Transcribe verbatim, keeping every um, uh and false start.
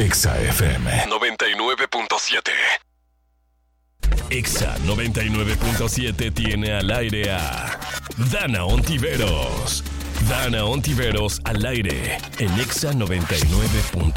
Exa F M noventa y nueve punto siete. Exa noventa y nueve punto siete tiene al aire a Dana Ontiveros. Dana Ontiveros al aire en Exa noventa y nueve punto siete.